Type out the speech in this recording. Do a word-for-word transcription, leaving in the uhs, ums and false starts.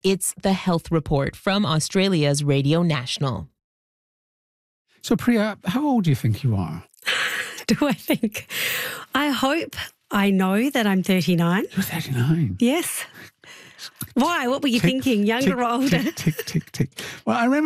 It's the Health Report from Australia's Radio National. So, Priya, how old do you think you are? Do I think? I hope I know that I'm thirty-nine. You're thirty-nine. Yes. Why? What were you Tick, thinking? Younger tick, or older? Tick, tick, tick, tick. Well, I remember